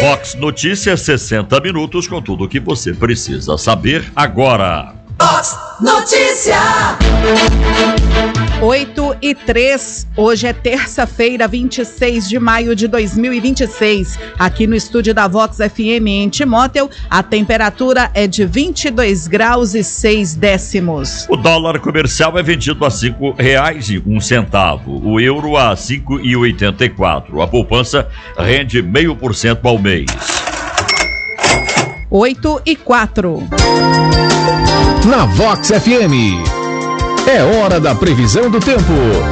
Vox Notícias, 60 minutos com tudo o que você precisa saber agora. Vox Notícia. 8h03, hoje é terça-feira, 26 de maio de 2026. Aqui no estúdio da Vox FM em Timóteo, a temperatura é de 22 graus e 6 décimos. O dólar comercial é vendido a R$5,01, o euro a 5,84. A poupança rende 0,5% ao mês. 8h04. Na Vox FM, é hora da previsão do tempo.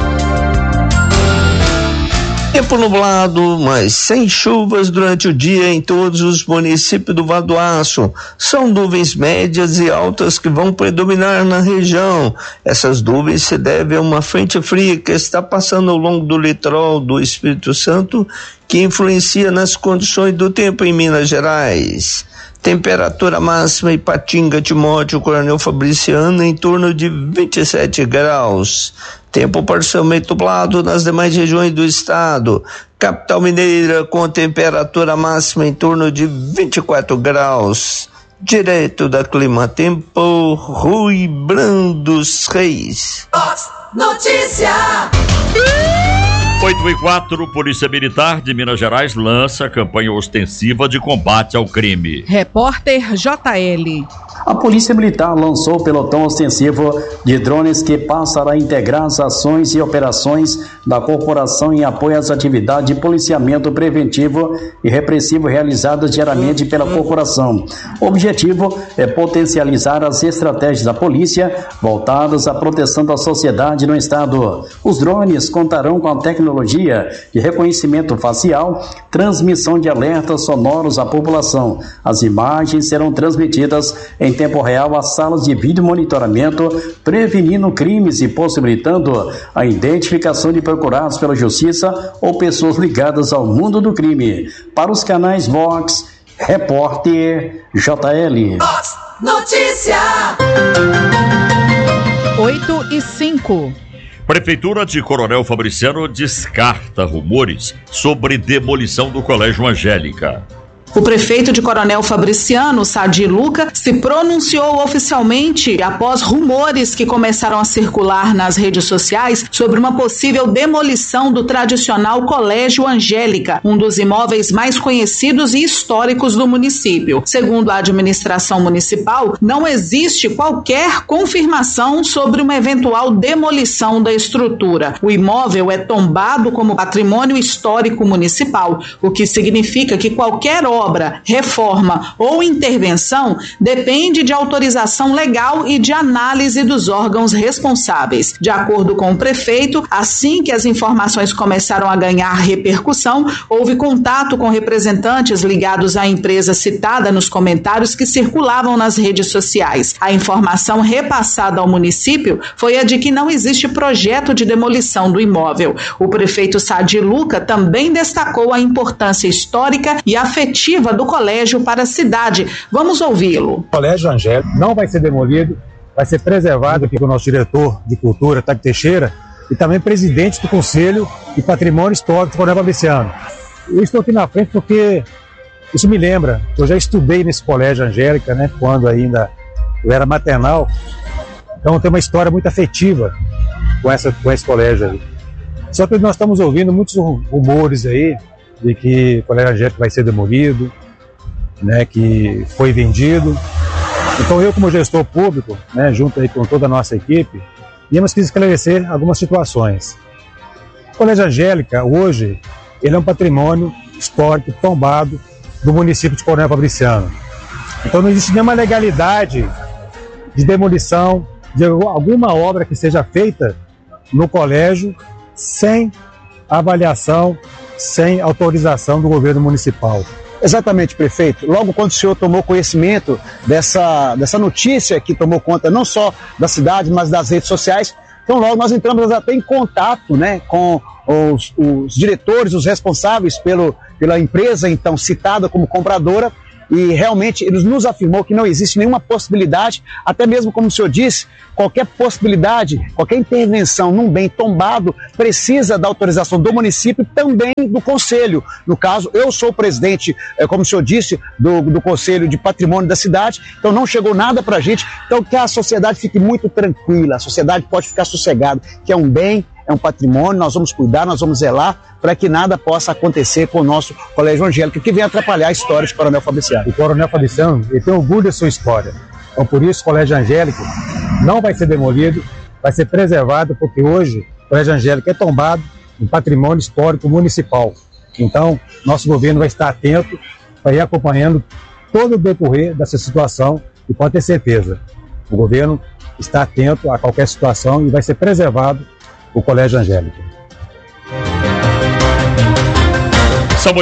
Tempo nublado, mas sem chuvas durante o dia em todos os municípios do Vale do Aço. São nuvens médias e altas que vão predominar na região. Essas nuvens se devem a uma frente fria que está passando ao longo do litoral do Espírito Santo, que influencia nas condições do tempo em Minas Gerais. Temperatura máxima em Patinga, Timóteo, Coronel Fabriciano em torno de 27 graus. Tempo parcialmente nublado nas demais regiões do estado. Capital Mineira com temperatura máxima em torno de 24 graus. Direto da Clima Tempo, Rui Brandos Reis. Vox Notícia. 8h04, Polícia Militar de Minas Gerais lança campanha ostensiva de combate ao crime. Repórter JL. A Polícia Militar lançou o pelotão ostensivo de drones que passará a integrar as ações e operações da corporação em apoio às atividades de policiamento preventivo e repressivo realizadas diariamente pela corporação. O objetivo é potencializar as estratégias da polícia voltadas à proteção da sociedade no estado. Os drones contarão com a tecnologia de reconhecimento facial, transmissão de alertas sonoros à população. As imagens serão transmitidas em tempo real às salas de vídeo monitoramento, prevenindo crimes e possibilitando a identificação de procurados pela justiça ou pessoas ligadas ao mundo do crime. Para os canais Vox, repórter JL. Vox Notícia. 8h05. Prefeitura de Coronel Fabriciano descarta rumores sobre demolição do Colégio Angélica. O prefeito de Coronel Fabriciano, Sadi Luca, se pronunciou oficialmente após rumores que começaram a circular nas redes sociais sobre uma possível demolição do tradicional Colégio Angélica, um dos imóveis mais conhecidos e históricos do município. Segundo a administração municipal, não existe qualquer confirmação sobre uma eventual demolição da estrutura. O imóvel é tombado como patrimônio histórico municipal, o que significa que qualquer obra, reforma ou intervenção depende de autorização legal e de análise dos órgãos responsáveis. De acordo com o prefeito, assim que as informações começaram a ganhar repercussão, houve contato com representantes ligados à empresa citada nos comentários que circulavam nas redes sociais. A informação repassada ao município foi a de que não existe projeto de demolição do imóvel. O prefeito Sadi Luca também destacou a importância histórica e afetiva do colégio para a cidade. Vamos ouvi-lo. O Colégio Angélica não vai ser demolido, vai ser preservado aqui com o nosso diretor de cultura, Tag Teixeira, e também presidente do Conselho de Patrimônio Histórico de Coronel Fabriciano. Eu estou aqui na frente porque isso me lembra, eu já estudei nesse Colégio Angélica, né, quando ainda eu era maternal, então tem uma história muito afetiva com esse colégio aí. Só que nós estamos ouvindo muitos rumores aí de que o Colégio Angélica vai ser demolido, né, que foi vendido. Então eu, como gestor público, né, junto aí com toda a nossa equipe, íamos esclarecer algumas situações. O Colégio Angélica, hoje, ele é um patrimônio histórico tombado do município de Coronel Fabriciano. Então não existe nenhuma legalidade de demolição de alguma obra que seja feita no colégio sem avaliação, sem autorização do governo municipal. Exatamente, prefeito. Logo quando o senhor tomou conhecimento dessa notícia que tomou conta não só da cidade, mas das redes sociais, então logo nós entramos até em contato, né, com os diretores, os responsáveis pela empresa então citada como compradora, e realmente ele nos afirmou que não existe nenhuma possibilidade, até mesmo como o senhor disse, qualquer possibilidade, qualquer intervenção num bem tombado precisa da autorização do município e também do conselho. No caso, eu sou o presidente, como o senhor disse, do Conselho de Patrimônio da cidade, então não chegou nada para a gente, então que a sociedade fique muito tranquila, a sociedade pode ficar sossegada, que é um bem, é um patrimônio, nós vamos cuidar, nós vamos zelar para que nada possa acontecer com o nosso Colégio Angélica, que vem atrapalhar a história de Coronel Fabriciano. O Coronel Fabriciano, ele tem orgulho da sua história, então por isso o Colégio Angélica não vai ser demolido, vai ser preservado, porque hoje o Colégio Angélica é tombado em patrimônio histórico municipal. Então, nosso governo vai estar atento, vai ir acompanhando todo o decorrer dessa situação e pode ter certeza, o governo está atento a qualquer situação e vai ser preservado o Colégio Angélica. São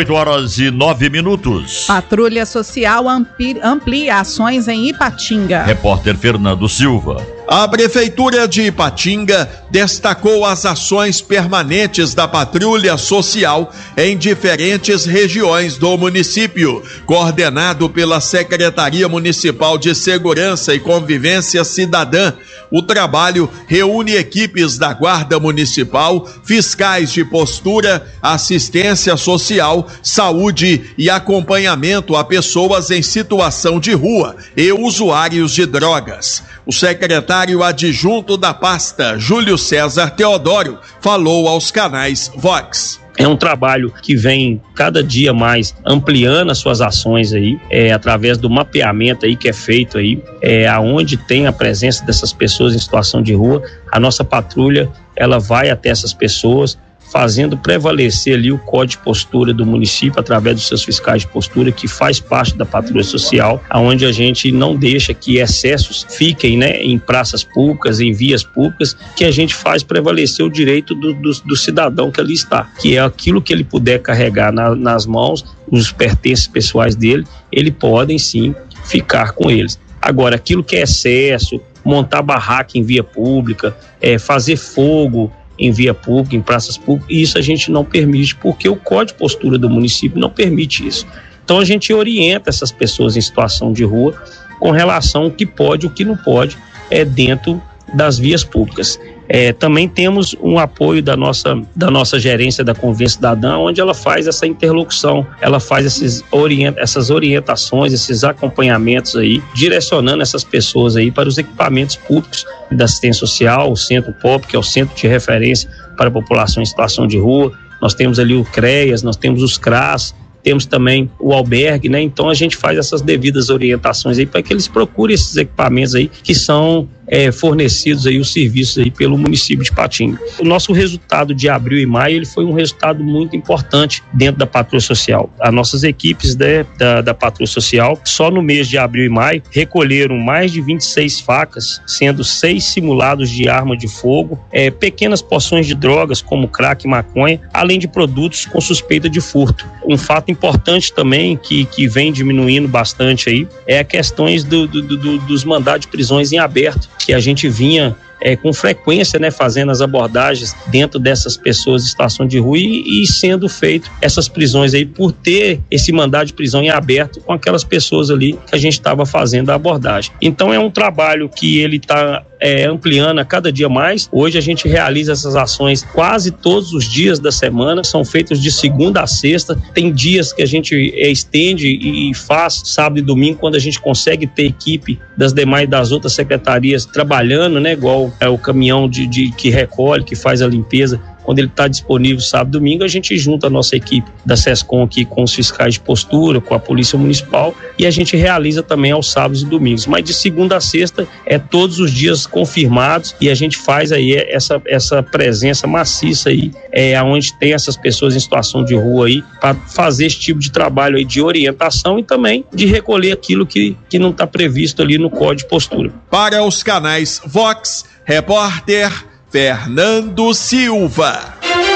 8h09. Patrulha Social amplia ações em Ipatinga. Repórter Fernando Silva. A Prefeitura de Ipatinga destacou as ações permanentes da Patrulha Social em diferentes regiões do município, coordenado pela Secretaria Municipal de Segurança e Convivência Cidadã. O trabalho reúne equipes da Guarda Municipal, fiscais de postura, assistência social, saúde e acompanhamento a pessoas em situação de rua e usuários de drogas. O secretário adjunto da pasta, Júlio César Teodoro, falou aos canais Vox. É um trabalho que vem cada dia mais ampliando as suas ações aí, através do mapeamento aí que é feito aí, aonde tem a presença dessas pessoas em situação de rua, a nossa patrulha, ela vai até essas pessoas, fazendo prevalecer ali o código de postura do município através dos seus fiscais de postura, que faz parte da patrulha social, aonde a gente não deixa que excessos fiquem, né, em praças públicas, em vias públicas, que a gente faz prevalecer o direito do cidadão que ali está, que é aquilo que ele puder carregar nas mãos, os pertences pessoais dele, ele podem sim ficar com eles. Agora, aquilo que é excesso, montar barraca em via pública, fazer fogo em via pública, em praças públicas, e isso a gente não permite, porque o código de postura do município não permite isso. Então a gente orienta essas pessoas em situação de rua com relação ao que pode e o que não pode dentro das vias públicas. Também temos um apoio da nossa gerência da Convivência Cidadã, onde ela faz essa interlocução, ela faz essas orientações, esses acompanhamentos aí, direcionando essas pessoas aí para os equipamentos públicos da assistência social, o Centro POP, que é o Centro de Referência para a População em Situação de Rua. Nós temos ali o CREAS, nós temos os CRAS, temos também o albergue, né? Então a gente faz essas devidas orientações aí para que eles procurem esses equipamentos aí que são fornecidos aí os serviços aí pelo município de Ipatinga. O nosso resultado de abril e maio, ele foi um resultado muito importante dentro da Patrulha Social. As nossas equipes da Patrulha Social, só no mês de abril e maio, recolheram mais de 26 facas, sendo 6 simulados de arma de fogo, pequenas porções de drogas como crack e maconha, além de produtos com suspeita de furto. Um fato importante também que vem diminuindo bastante aí é a questões dos mandados de prisões em aberto, que a gente vinha com frequência, né, fazendo as abordagens dentro dessas pessoas em situação de rua e sendo feito essas prisões aí por ter esse mandado de prisão em aberto com aquelas pessoas ali que a gente estava fazendo a abordagem. Então é um trabalho que ele está ampliando a cada dia mais. Hoje a gente realiza essas ações quase todos os dias da semana, são feitos de segunda a sexta. Tem dias que a gente estende e faz sábado e domingo, quando a gente consegue ter equipe das outras secretarias trabalhando, né, igual o caminhão que recolhe, que faz a limpeza. Quando ele está disponível sábado e domingo, a gente junta a nossa equipe da SESCOM aqui com os fiscais de postura, com a Polícia Municipal, e a gente realiza também aos sábados e domingos. Mas de segunda a sexta todos os dias confirmados, e a gente faz aí essa presença maciça aí, onde tem essas pessoas em situação de rua aí, para fazer esse tipo de trabalho aí de orientação e também de recolher aquilo que não está previsto ali no Código de Postura. Para os canais Vox, repórter Fernando Silva.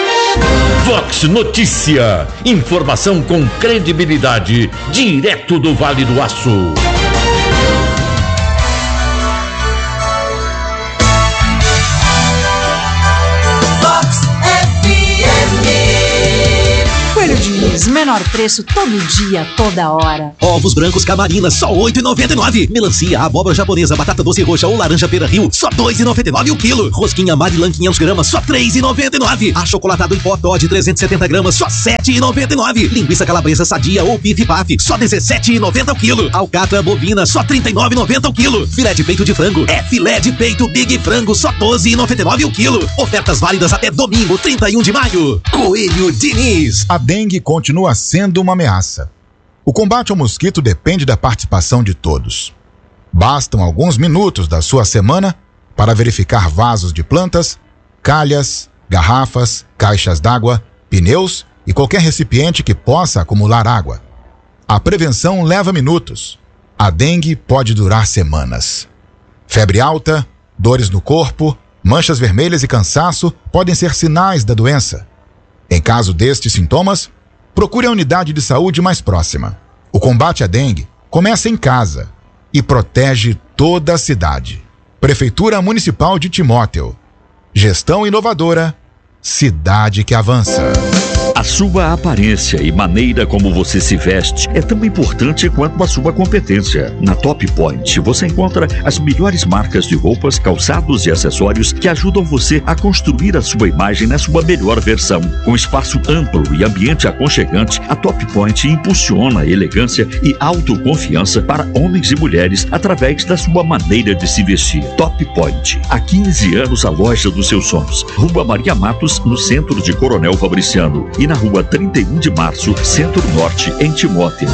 Vox Notícia. Informação com credibilidade, direto do Vale do Aço. Vox FM. Coelho de Denise, menor preço todo dia, toda hora. Ovos brancos Camarina, só R$ 8,99. Melancia, abóbora japonesa, batata doce roxa ou laranja pera Rio, só R$ 2,99 o quilo. Rosquinha Marilan 500 gramas, só R$ 3,99. Achocolatado em pó Toddy 370 gramas, só R$ 7,99. Linguiça calabresa sadia ou bife paf, só R$ 17,90 o quilo. Alcatra bovina, só R$ 39,90 o quilo. Filé de peito de frango, filé de peito Big Frango, só R$ 12,99 o quilo. Ofertas válidas até domingo, 31 de maio. Coelho Diniz. A dengue continua sendo uma ameaça. O combate ao mosquito depende da participação de todos. Bastam alguns minutos da sua semana para verificar vasos de plantas, calhas, garrafas, caixas d'água, pneus e qualquer recipiente que possa acumular água. A prevenção leva minutos. A dengue pode durar semanas. Febre alta, dores no corpo, manchas vermelhas e cansaço podem ser sinais da doença. Em caso destes sintomas, procure a unidade de saúde mais próxima. O combate à dengue começa em casa e protege toda a cidade. Prefeitura Municipal de Timóteo. Gestão inovadora, cidade que avança. A sua aparência e maneira como você se veste é tão importante quanto a sua competência. Na Top Point, você encontra as melhores marcas de roupas, calçados e acessórios que ajudam você a construir a sua imagem na sua melhor versão. Com espaço amplo e ambiente aconchegante, a Top Point impulsiona a elegância e autoconfiança para homens e mulheres através da sua maneira de se vestir. Top Point, há 15 anos a loja dos seus sonhos. Rua Maria Matos, no centro de Coronel Fabriciano. E na rua 31 de março, Centro-Norte, em Timóteo.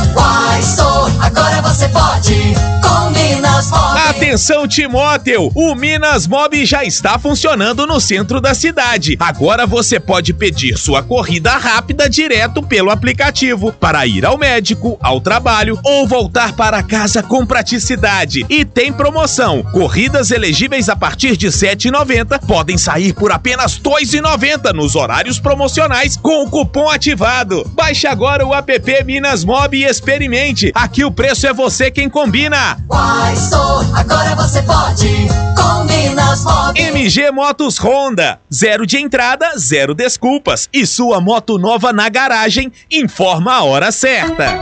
Agora você pode com Minas Mob. Atenção, Timóteo! O Minas Mob já está funcionando no centro da cidade. Agora você pode pedir sua corrida rápida direto pelo aplicativo para ir ao médico, ao trabalho ou voltar para casa com praticidade. E tem promoção. Corridas elegíveis a partir de R$ 7,90 podem sair por apenas R$ 2,90 nos horários promocionais com o cupom ativado. Baixe agora o app Minas Mob e experimente. Aqui o preço é você quem combina. Agora você pode com Minas Mob. MG Motos Honda. 0 de entrada, 0 desculpas. E sua moto nova na garagem informa a hora certa.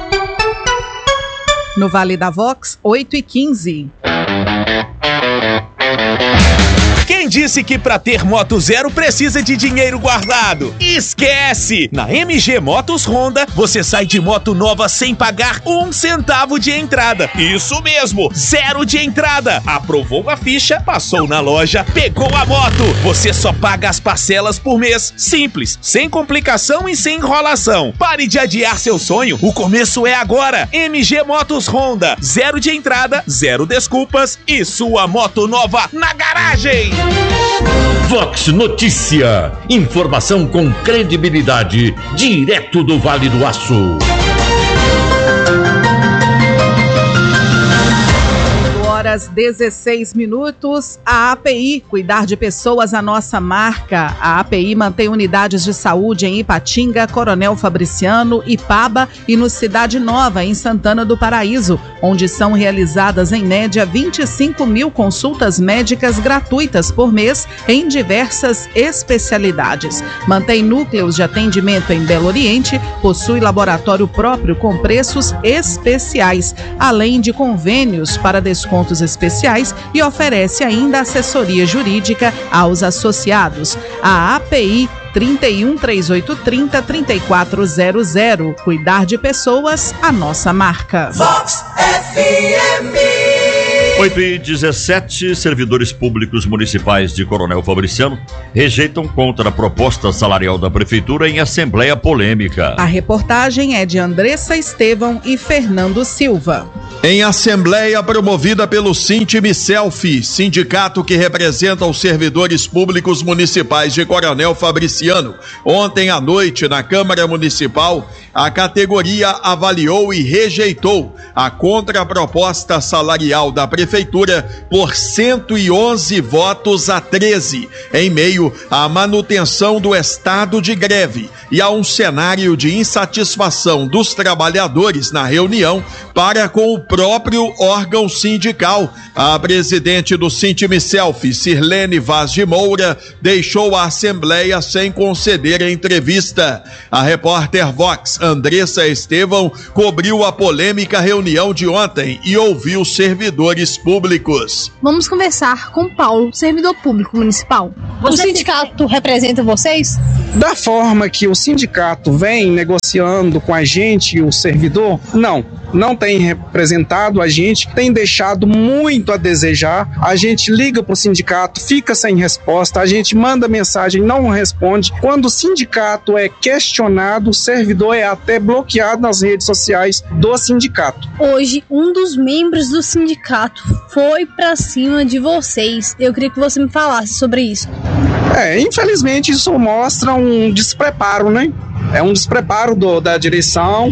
No Vale da Vox, 8h15. Quem disse que para ter moto zero precisa de dinheiro guardado? Esquece! Na MG Motos Honda, você sai de moto nova sem pagar 1 centavo de entrada. Isso mesmo, 0 de entrada. Aprovou a ficha, passou na loja, pegou a moto. Você só paga as parcelas por mês. Simples, sem complicação e sem enrolação. Pare de adiar seu sonho, o começo é agora. MG Motos Honda, 0 de entrada, 0 desculpas e sua moto nova na garagem. Vox Notícia. Informação com credibilidade, direto do Vale do Aço. Horas 16 minutos. A API, cuidar de pessoas, a nossa marca. A API mantém unidades de saúde em Ipatinga, Coronel Fabriciano, Ipaba e no Cidade Nova, em Santana do Paraíso, onde são realizadas em média 25 mil consultas médicas gratuitas por mês em diversas especialidades. Mantém núcleos de atendimento em Belo Oriente, possui laboratório próprio com preços especiais, além de convênios para descontos especiais e oferece ainda assessoria jurídica aos associados. A API 31 3830 3400. Cuidar de pessoas, a nossa marca. Vox FM. 8h17, servidores públicos municipais de Coronel Fabriciano rejeitam contra a proposta salarial da prefeitura em assembleia polêmica. A reportagem é de Andressa Estevão e Fernando Silva. Em assembleia promovida pelo Sintimiself, sindicato que representa os servidores públicos municipais de Coronel Fabriciano, ontem à noite na Câmara Municipal, a categoria avaliou e rejeitou a contraproposta salarial da prefeitura por 111 votos a 13, em meio à manutenção do estado de greve e a um cenário de insatisfação dos trabalhadores na reunião para com o próprio órgão sindical. A presidente do Sintimiself, Sirlene Vaz de Moura, deixou a Assembleia sem conceder a entrevista. A repórter Vox, Andressa Estevão, cobriu a polêmica reunião de ontem e ouviu servidores públicos. Vamos conversar com Paulo, servidor público municipal. O sindicato representa vocês? Da forma que o sindicato vem negociando com a gente e o servidor, não tem representado a gente, tem deixado muito a desejar. A gente liga para o sindicato, fica sem resposta, a gente manda mensagem, não responde. Quando o sindicato é questionado, o servidor é até bloqueado nas redes sociais do sindicato. Hoje, um dos membros do sindicato foi para cima de vocês. Eu queria que você me falasse sobre isso. Infelizmente isso mostra um despreparo, né? É um despreparo da direção,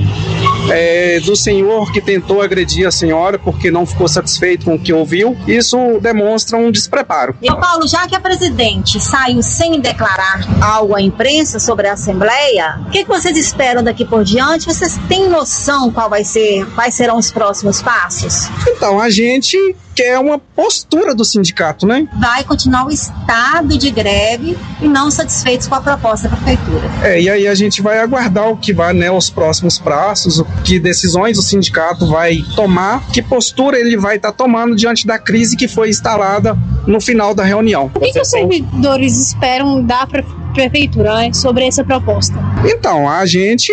do senhor que tentou agredir a senhora porque não ficou satisfeito com o que ouviu. Isso demonstra um despreparo. E Paulo, já que a presidente saiu sem declarar algo à imprensa sobre a Assembleia, o que vocês esperam daqui por diante? Vocês têm noção quais serão os próximos passos? Então, a gente quer uma postura do sindicato, né? Vai continuar o estado de greve e não satisfeitos com a proposta da prefeitura. E aí a gente vai aguardar o que vai, os próximos passos, que decisões o sindicato vai tomar, que postura ele vai estar tomando diante da crise que foi instalada no final da reunião. O que os servidores esperam da prefeitura sobre essa proposta? Então, a gente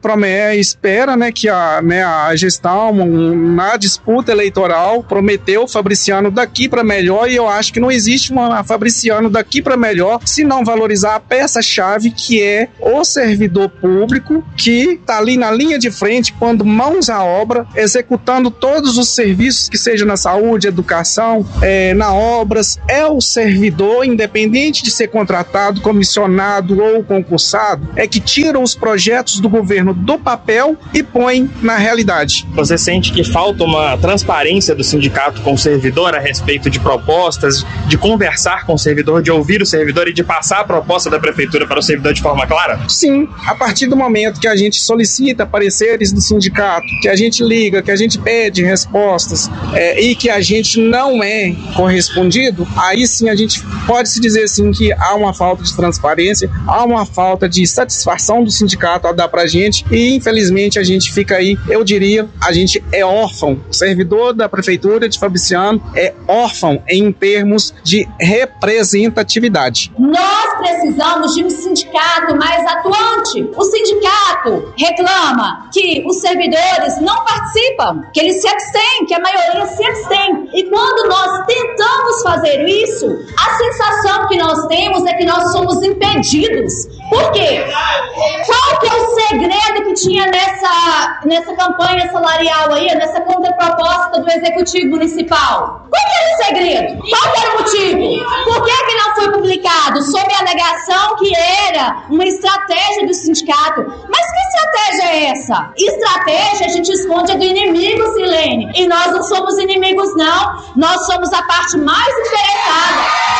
espera que a gestão, na disputa eleitoral, prometeu Fabriciano daqui para melhor, e eu acho que não existe uma Fabriciano daqui para melhor se não valorizar a peça-chave que é o servidor público, que está ali na linha de frente, pondo mãos à obra, executando todos os serviços, que seja na saúde, educação, na obras. É o servidor, independente de ser contratado, comissionado ou concursado, que tira os projetos do governo do papel e põe na realidade. Você sente que falta uma transparência do sindicato com o servidor a respeito de propostas, de conversar com o servidor, de ouvir o servidor e de passar a proposta da prefeitura para o servidor de forma clara? Sim, a partir do momento que a gente solicita pareceres do sindicato, que a gente liga, que a gente pede respostas e que a gente não é correspondido, aí sim a gente pode se dizer assim que há uma falta de transparência, há uma falta de satisfação do sindicato a dar pra gente, e infelizmente a gente fica aí, eu diria, a gente é órfão. O servidor da prefeitura de Fabriciano é órfão em termos de representatividade. Nós precisamos de um sindicato mais atuante. O sindicato reclama que os servidores não participam, que eles se abstêm, que a maioria se abstém. E quando nós tentamos fazer isso, a sensação que nós temos é que nós somos impedidos. Por quê? Qual que é o segredo que tinha nessa campanha salarial aí, nessa contraproposta do Executivo Municipal? Qual que era o segredo? Qual que era o motivo? Por que não foi publicado? Sob a alegação que era uma estratégia do sindicato. Mas que estratégia é essa? Estratégia a gente esconde do inimigo, Sirlene. E nós não somos inimigos, não. Nós somos a parte mais interessada.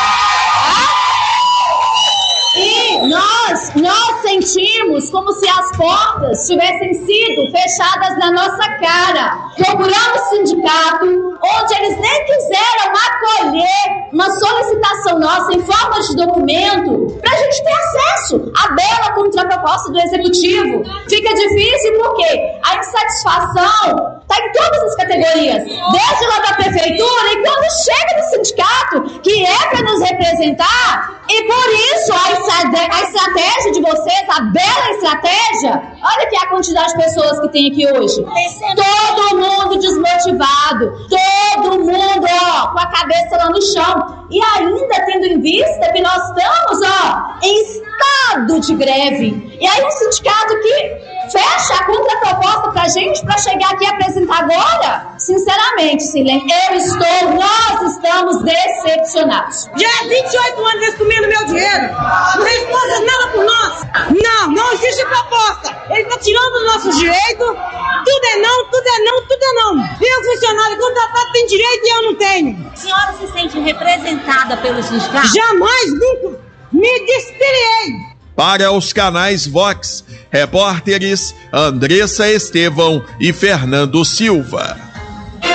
E nós sentimos como se as portas tivessem sido fechadas na nossa cara. Procuramos o sindicato, onde eles nem quiseram acolher uma solicitação nossa em forma de documento para a gente ter acesso à bela contraproposta do Executivo. Fica difícil porque a insatisfação está em todas as categorias, desde lá da prefeitura, e quando chega no sindicato, que é para nos representar, e por isso a estratégia de vocês, a bela estratégia, olha aqui a quantidade de pessoas que tem aqui hoje. Todo mundo desmotivado, todo mundo com a cabeça lá no chão, e ainda tendo em vista que nós estamos em estado de greve. E aí um sindicato que fecha a contraproposta pra gente pra chegar aqui e apresentar agora? Sinceramente, Sirlene, nós estamos decepcionados. Já há 28 anos eles comendo meu dinheiro. Não respondem nada por nós. Não existe proposta. Eles estão tirando os nossos direitos. Tudo é não, tudo é não, tudo é não. E o funcionário contratado tem direito e eu não tenho. A senhora se sente representada pelo sindicato? Jamais, nunca. Me despirei. Para os canais Vox, repórteres Andressa Estevão e Fernando Silva.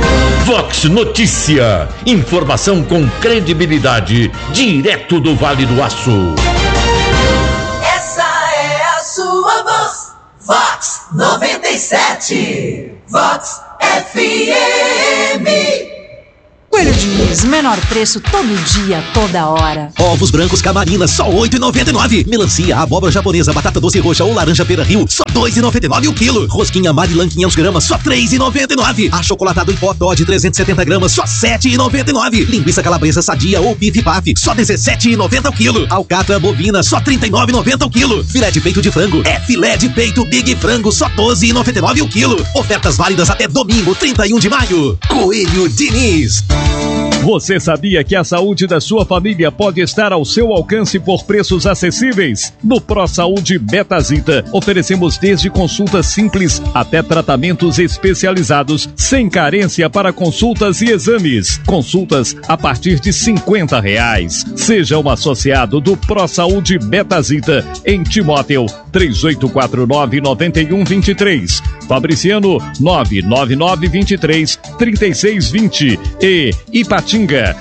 Vox Notícia. Informação com credibilidade, direto do Vale do Açu. Essa é a sua voz. Vox 97. Vox FM. Coelho Diniz, menor preço todo dia, toda hora. Ovos brancos Camarina, só R$ 8,99. Melancia, abóbora japonesa, batata doce roxa ou laranja Pera Rio, só R$ 2,99 o quilo. Rosquinha Marilan 500 gramas, só R$ 3,99. Achocolatado em pó Toddy 370 gramas, só R$ 7,99. Linguiça calabresa sadia ou bife paf, só R$ 17,90 o quilo. Alcatra bovina, só R$ 39,90 o quilo. Filé de peito de frango, filé de peito Big Frango, só R$ 12,99 o quilo. Ofertas válidas até domingo, 31 de maio. Coelho Diniz. Você sabia que a saúde da sua família pode estar ao seu alcance por preços acessíveis? No ProSaúde Betazita, oferecemos desde consultas simples até tratamentos especializados, sem carência para consultas e exames. Consultas a partir de R$50. Seja um associado do ProSaúde Betazita em Timóteo 3849-9123. Fabriciano 99923-3620 e Ipatinga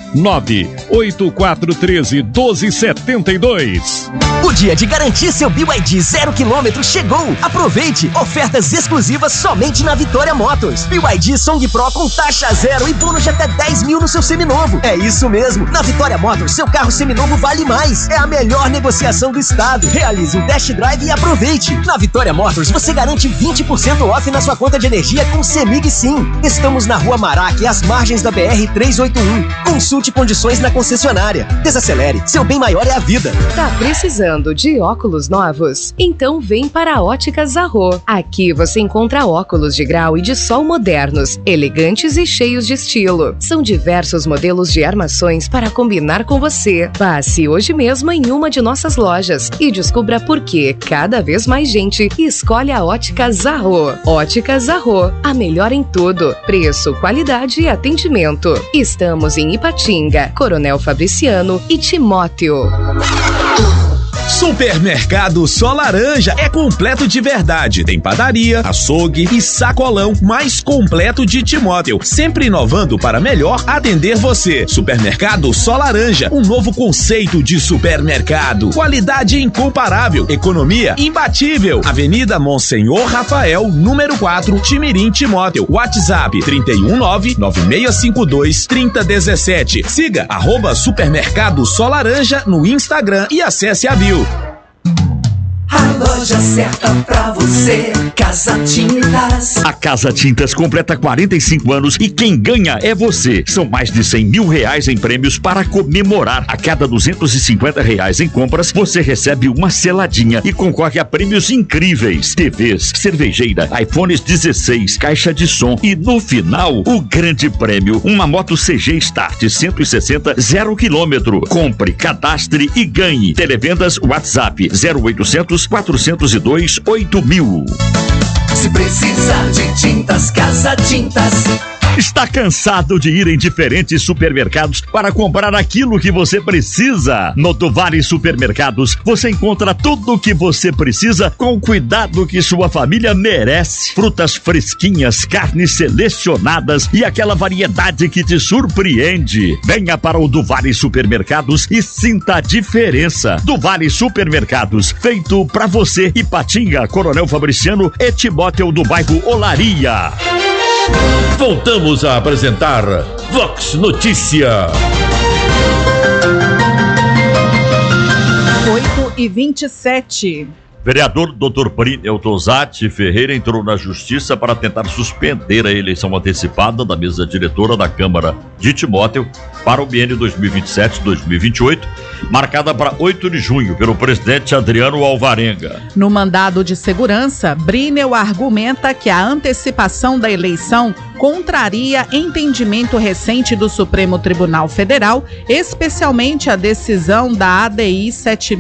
98413-1272. O dia de garantir seu BYD 0 km chegou. Aproveite ofertas exclusivas somente na Vitória Motors. BYD Song Pro com taxa zero e bônus de até 10 mil no seu seminovo. É isso mesmo. Na Vitória Motors, seu carro seminovo vale mais. É a melhor negociação do estado. Realize um test drive e aproveite. Na Vitória Motors, você garante 20% off na sua conta de energia com CEMIG Sim. Estamos na Rua Maraque, às margens da BR-381. Consulte condições na concessionária. Desacelere, seu bem maior é a vida. Tá precisando de óculos novos? Então vem para a Ótica Zarro. Aqui você encontra óculos de grau e de sol modernos, elegantes e cheios de estilo. São diversos modelos de armações para combinar com você. Passe hoje mesmo em uma de nossas lojas e descubra por que cada vez mais gente escolhe a Ótica Zarro. Ótica Zarro, a melhor em tudo. Preço, qualidade e atendimento. Estamos em Ipatinga, Coronel Fabriciano e Timóteo. Supermercado Só Laranja é completo de verdade. Tem padaria, açougue e sacolão mais completo de Timóteo. Sempre inovando para melhor atender você. Supermercado Só Laranja, um novo conceito de supermercado. Qualidade incomparável, economia imbatível. Avenida Monsenhor Rafael, número 4, Timirim, Timóteo. WhatsApp 31996523017. Siga @Supermercado Só Laranja no Instagram e acesse a bio. A loja certa pra você, Casa Tintas. A Casa Tintas completa 45 anos e quem ganha é você. São mais de R$100 mil em prêmios para comemorar. A cada R$250 em compras, você recebe uma seladinha e concorre a prêmios incríveis. TVs, cervejeira, iPhones 16, caixa de som e no final, o grande prêmio, uma moto CG Start 160 0 km. Compre, cadastre e ganhe. Televendas WhatsApp 0800 402 8000. Se precisar de tintas, Casa Tintas. Está cansado de ir em diferentes supermercados para comprar aquilo que você precisa? No Duvari Supermercados, você encontra tudo o que você precisa com o cuidado que sua família merece. Frutas fresquinhas, carnes selecionadas e aquela variedade que te surpreende. Venha para o Duvari Supermercados e sinta a diferença. Duvari Supermercados, feito para você. Ipatinga, Coronel Fabriciano e Timóteo do bairro Olaria. Voltamos a apresentar Vox Notícia. 8h27. Vereador Dr. Plínio Tosati Ferreira entrou na justiça para tentar suspender a eleição antecipada da mesa diretora da Câmara de Timóteo para o biênio 2027-2028, marcada para 8 de junho pelo presidente Adriano Alvarenga. No mandado de segurança, Brinel argumenta que a antecipação da eleição contraria entendimento recente do Supremo Tribunal Federal, especialmente a decisão da ADI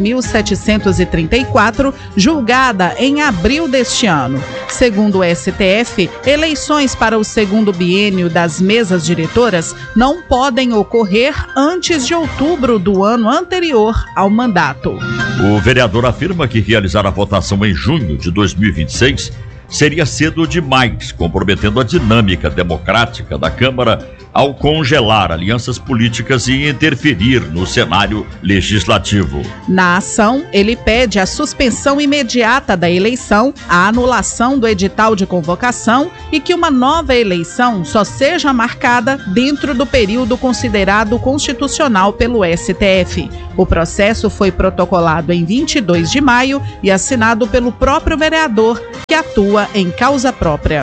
7734, julgada em abril deste ano. Segundo o STF, eleições para o segundo biênio das mesas diretoras não podem ocorrer antes de outubro do ano anterior ao mandato. O vereador afirma que realizar a votação em junho de 2026 seria cedo demais, comprometendo a dinâmica democrática da Câmara ao congelar alianças políticas e interferir no cenário legislativo. Na ação, ele pede a suspensão imediata da eleição, a anulação do edital de convocação e que uma nova eleição só seja marcada dentro do período considerado constitucional pelo STF. O processo foi protocolado em 22 de maio e assinado pelo próprio vereador, que atua em causa própria.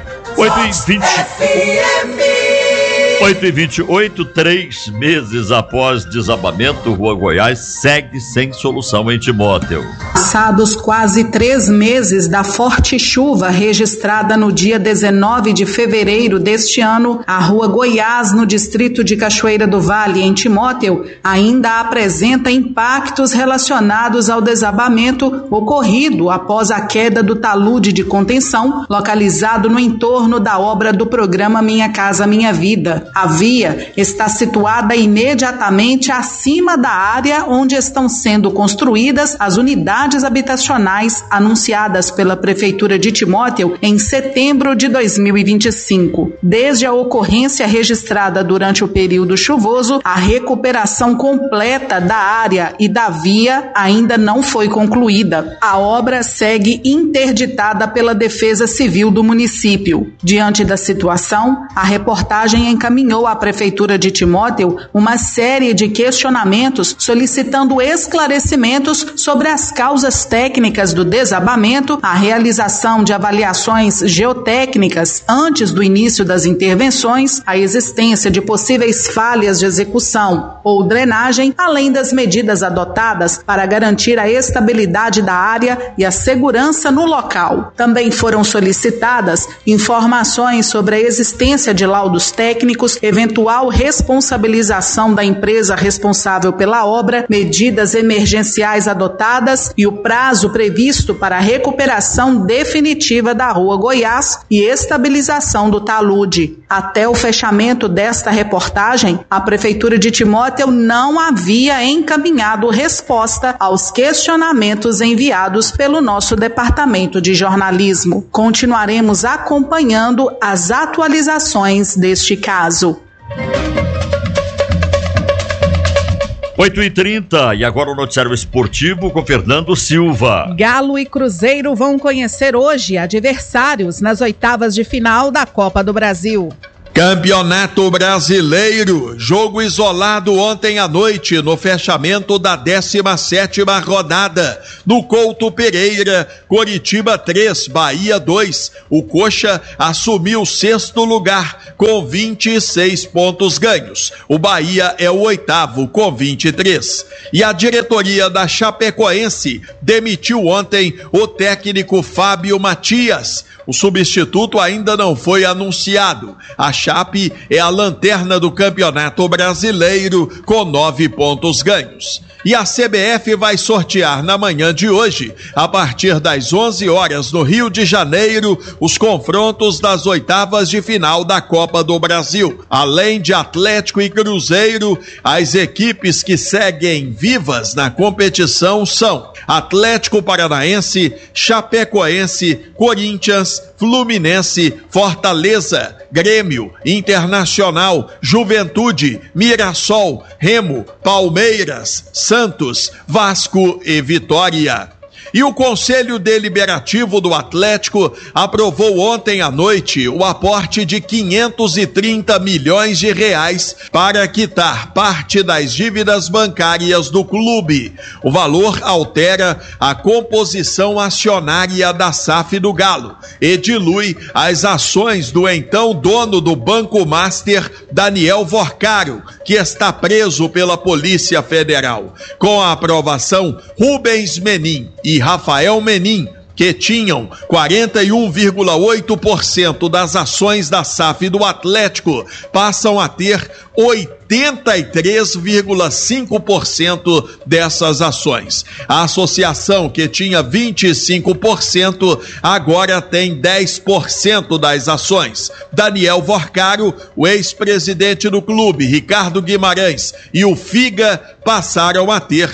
8h28, 3 meses após desabamento, Rua Goiás segue sem solução em Timóteo. Passados quase 3 meses da forte chuva registrada no dia 19 de fevereiro deste ano, a Rua Goiás, no distrito de Cachoeira do Vale, em Timóteo, ainda apresenta impactos relacionados ao desabamento ocorrido após a queda do talude de contenção, localizado no entorno da obra do programa Minha Casa Minha Vida. A via está situada imediatamente acima da área onde estão sendo construídas as unidades habitacionais anunciadas pela Prefeitura de Timóteo em setembro de 2025. Desde a ocorrência registrada durante o período chuvoso, a recuperação completa da área e da via ainda não foi concluída. A obra segue interditada pela Defesa Civil do município. Diante da situação, a reportagem encaminhou à Prefeitura de Timóteo uma série de questionamentos solicitando esclarecimentos sobre as causas técnicas do desabamento, a realização de avaliações geotécnicas antes do início das intervenções, a existência de possíveis falhas de execução ou drenagem, além das medidas adotadas para garantir a estabilidade da área e a segurança no local. Também foram solicitadas informações sobre a existência de laudos técnicos, eventual responsabilização da empresa responsável pela obra, medidas emergenciais adotadas e o prazo previsto para a recuperação definitiva da Rua Goiás e estabilização do talude. Até o fechamento desta reportagem, a Prefeitura de Timóteo não havia encaminhado resposta aos questionamentos enviados pelo nosso Departamento de Jornalismo. Continuaremos acompanhando as atualizações deste caso. 8h30 e agora o noticiário esportivo com Fernando Silva. Galo e Cruzeiro vão conhecer hoje adversários nas oitavas de final da Copa do Brasil. Campeonato Brasileiro, jogo isolado ontem à noite no fechamento da 17ª rodada. No Couto Pereira, Coritiba 3, Bahia 2. O Coxa assumiu o 6º lugar com 26 pontos ganhos. O Bahia é o 8º com 23. E a diretoria da Chapecoense demitiu ontem o técnico Fábio Matias. O substituto ainda não foi anunciado. A Chape é a lanterna do Campeonato Brasileiro com 9 pontos ganhos. E a CBF vai sortear na manhã de hoje, a partir das 11 horas no Rio de Janeiro, os confrontos das oitavas de final da Copa do Brasil. Além de Atlético e Cruzeiro, as equipes que seguem vivas na competição são Atlético Paranaense, Chapecoense, Corinthians, Fluminense, Fortaleza, Grêmio, Internacional, Juventude, Mirassol, Remo, Palmeiras, Santos, Vasco e Vitória. E o Conselho Deliberativo do Atlético aprovou ontem à noite o aporte de 530 milhões de reais para quitar parte das dívidas bancárias do clube. O valor altera a composição acionária da SAF do Galo e dilui as ações do então dono do Banco Master, Daniel Vorcaro, que está preso pela Polícia Federal. Com a aprovação, Rubens Menin e Rafael Menin, que tinham 41,8% das ações da SAF do Atlético, passam a ter 83,5% dessas ações. A associação, que tinha 25%, agora tem 10% das ações. Daniel Vorcaro, o ex-presidente do clube, Ricardo Guimarães e o Figa passaram a ter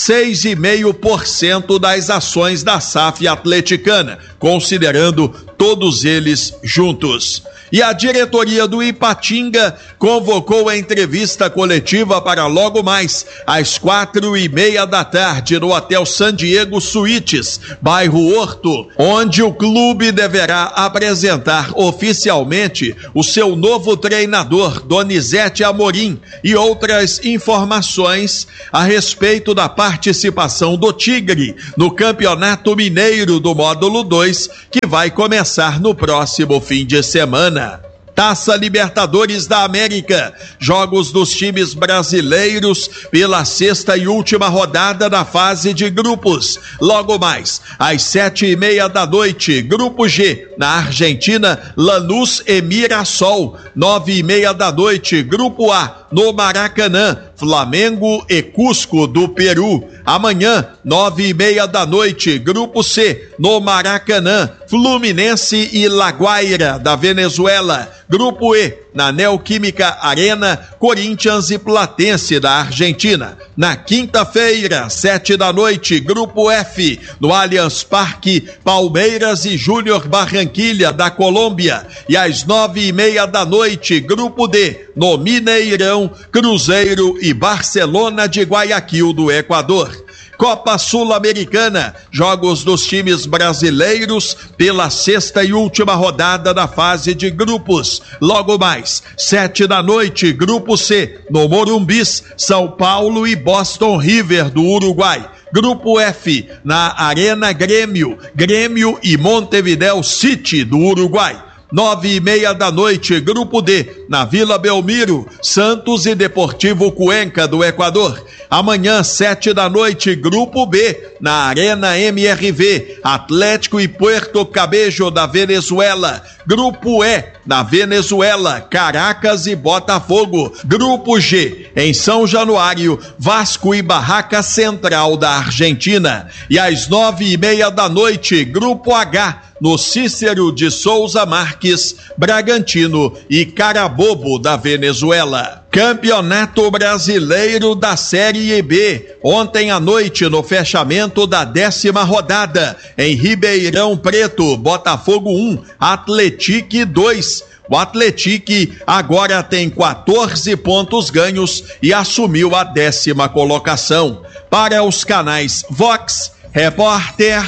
6,5% das ações da SAF atleticana, considerando todos eles juntos. E a diretoria do Ipatinga convocou a entrevista coletiva para logo mais, às 4:30 da tarde, no Hotel San Diego Suítes, bairro Horto, onde o clube deverá apresentar oficialmente o seu novo treinador, Donizete Amorim, e outras informações a respeito da participação do Tigre no Campeonato Mineiro do Módulo 2, que vai começar no próximo fim de semana. Taça Libertadores da América, jogos dos times brasileiros pela 6ª e última rodada da fase de grupos. Logo mais, às 7:30 da noite, Grupo G, na Argentina, Lanús e Mirassol. 9:30 da noite, Grupo A, no Maracanã, Flamengo e Cusco do Peru. Amanhã, 9:30 da noite, Grupo C, no Maracanã, Fluminense e La Guaira da Venezuela. Grupo E, na Neoquímica Arena, Corinthians e Platense da Argentina. Na quinta-feira, 7 da noite, Grupo F, no Allianz Parque, Palmeiras e Júnior Barranquilla da Colômbia. E às 9:30 da noite, Grupo D, no Mineirão, Cruzeiro e Barcelona de Guayaquil do Equador. Copa Sul-Americana, jogos dos times brasileiros pela 6ª e última rodada da fase de grupos. Logo mais, 7 da noite, Grupo C, no Morumbis, São Paulo e Boston River do Uruguai. Grupo F, na Arena Grêmio, Grêmio e Montevideo City do Uruguai. 9:30 da noite, Grupo D, na Vila Belmiro, Santos e Deportivo Cuenca do Equador. Amanhã, 7 da noite, Grupo B, na Arena MRV, Atlético e Puerto Cabello da Venezuela. Grupo E, na Venezuela, Caracas e Botafogo. Grupo G, em São Januário, Vasco e Barraca Central da Argentina. E às 9:30 da noite, Grupo H, no Cícero de Souza Marques, Bragantino e Carabobo da Venezuela. Campeonato Brasileiro da Série B. Ontem à noite, no fechamento da 10ª rodada, em Ribeirão Preto, Botafogo 1, Atlético 2. O Atlético agora tem 14 pontos ganhos e assumiu a 10ª colocação. Para os canais Vox, repórter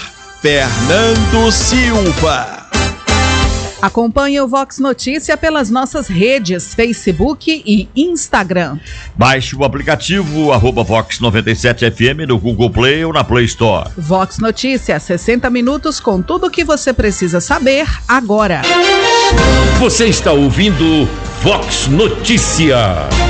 Fernando Silva. Acompanhe o Vox Notícia pelas nossas redes, Facebook e Instagram. Baixe o aplicativo @Vox97FM no Google Play ou na Play Store. Vox Notícia, 60 minutos com tudo o que você precisa saber agora. Você está ouvindo Vox Notícia.